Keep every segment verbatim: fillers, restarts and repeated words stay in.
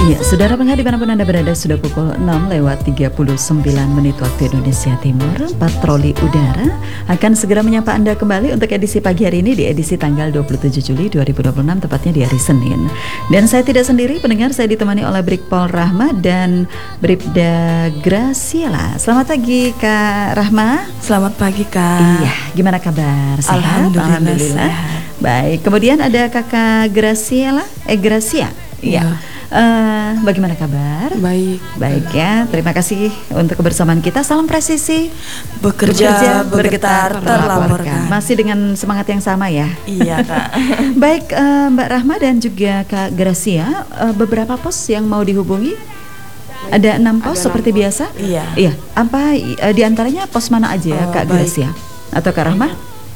Ya, saudara pendengar dimanapun Anda berada, sudah pukul enam lewat tiga puluh sembilan menit waktu Indonesia Timur. Patroli Udara akan segera menyapa Anda kembali untuk edisi pagi hari ini, di edisi tanggal dua puluh tujuh Juli dua ribu dua puluh enam, tepatnya di hari Senin. Dan saya tidak sendiri, pendengar, saya ditemani oleh Brigpol Rahma dan Bribda Graciela. Selamat pagi Kak Rahma. Selamat pagi Kak. Iya, gimana kabar? Sehat? Alhamdulillah, Alhamdulillah. sehat. Baik, kemudian ada Kakak Graciela, eh Gracia. Iya. Ya. Uh, bagaimana kabar? Baik. Baik ya, terima kasih untuk kebersamaan kita. Salam presisi. Bekerja, bergetar, terlaporkan. Masih dengan semangat yang sama ya. Iya Kak. Baik, uh, Mbak Rahma dan juga Kak Gracia, uh, beberapa pos yang mau dihubungi. Ada enam pos Ada seperti enam pos. biasa. Iya. Iya. Apa uh, diantaranya pos mana aja ya, Oh, Kak baik. Gracia atau Kak Rahma?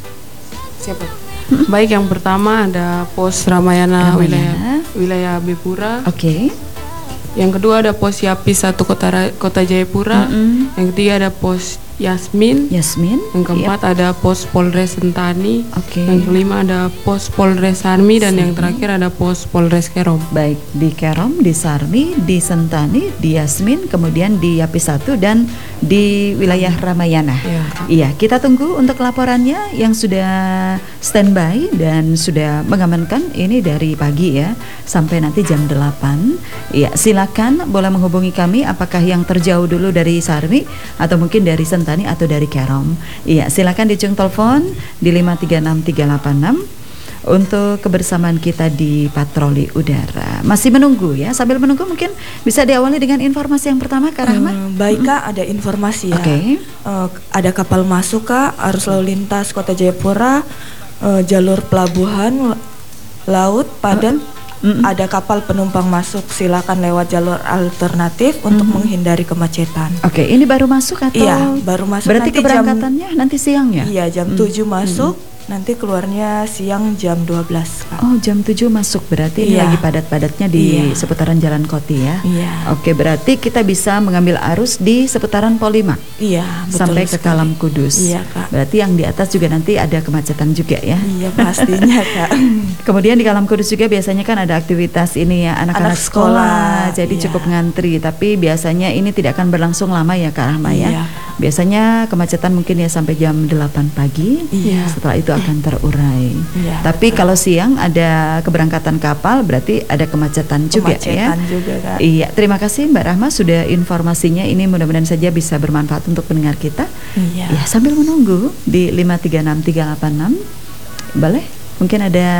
Siapa? Baik, yang pertama ada pos Ramayana, Ramayana. wilayah wilayah Bipura. Oke. Yang kedua ada pos Yapi satu Kota Ra- Kota Jayapura. Mm-mm. Yang ketiga ada pos Yasmin. Yasmin. Yang keempat ada pos Polres Sentani. Oke. Yang kelima ada pos Polres Sarmi, dan yang Sarmi. terakhir ada pos Polres Kerom. Baik, di Kerom, di Sarmi, di Sentani, di Yasmin, kemudian di Yapi satu dan di wilayah Ramayana. Iya. Iya, kita tunggu untuk laporannya yang sudah standby dan sudah mengamankan ini dari pagi ya sampai nanti jam delapan. Iya, silakan boleh menghubungi kami, apakah yang terjauh dulu dari Sarmi atau mungkin dari Sentani atau dari Kerom. Iya, silakan dicung telepon di lima tiga enam tiga delapan enam untuk kebersamaan kita di Patroli Udara. Masih menunggu ya. Sambil menunggu mungkin bisa diawali dengan informasi yang pertama, Kak Rahma. Hmm, baik Kak, ada informasi ya. Oke. Eh, ada kapal masuk Kak, arus lalu lintas Kota Jayapura, eh, jalur pelabuhan laut padat. Mm-mm. Ada kapal penumpang masuk, silakan lewat jalur alternatif untuk Mhm. menghindari kemacetan. Oke, ini baru masuk atau? Iya, baru masuk. Berarti nanti jam- keberangkatannya nanti siang ya? Iya, jam Mm. tujuh masuk, nanti keluarnya siang jam dua belas Kak. Oh, jam tujuh masuk. Berarti ini Iya. lagi padat-padatnya di Iya. seputaran Jalan Koti ya. Iya. Oke, berarti kita bisa mengambil arus di seputaran Polimak Iya, betul sampai ke sekali. Kalam Kudus. Iya, Kak. Berarti yang di atas juga nanti ada kemacetan juga ya. Iya, pastinya Kak. Kemudian di Kalam Kudus juga biasanya kan ada aktivitas ini ya, anak-anak Anak sekolah, sekolah, jadi iya. cukup ngantri. Tapi biasanya ini tidak akan berlangsung lama ya Kak Rahma ya. Iya. Biasanya kemacetan mungkin ya sampai jam delapan pagi. Iya. Setelah itu akan terurai. Iya, Tapi betul. kalau siang ada keberangkatan kapal, berarti ada kemacetan juga ya. Kemacetan juga Kak. Iya, terima kasih Mbak Rahma sudah informasinya. Ini mudah-mudahan saja bisa bermanfaat untuk pendengar kita. Iya. Ya, sambil menunggu di lima tiga enam tiga delapan enam. Boleh? Mungkin ada